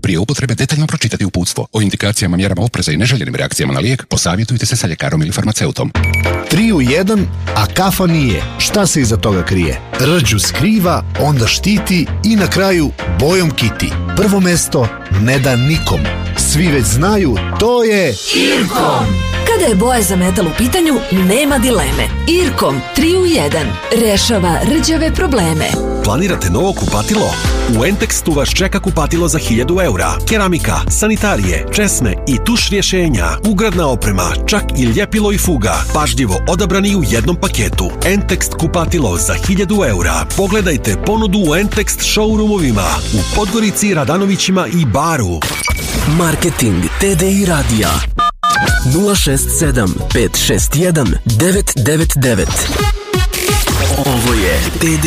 Prije upotrebe detaljno pročitati uputstvo. O indikacijama, mjerama opreza i neželjenim reakcijama na lijek posavjetujte se sa ljekarom ili farmaceutom. 3 u 1, a kafa nije. Šta se iza toga krije? Rđu skriva, onda štiti i na kraju bojom kiti. Prvo mesto ne da nikom. Svi već znaju, to je Irkom. Kada je boja za metal u pitanju, nema dileme. Irkom 3 u 1 rešava rđave probleme. Planirate novo kupatilo? U Entextu vas čeka kupatilo za 1000 eura. Keramika, sanitarije, česme i tuš rješenja, ugradna oprema, čak i ljepilo i fuga. Pažljivo odabrani u jednom paketu. Entext kupatilo za 1000 eura. Pogledajte ponudu u Entext showroomovima u Podgorici, Radanovićima i Baru. Marketing TDI radija 067 561 999. Ovo je TDI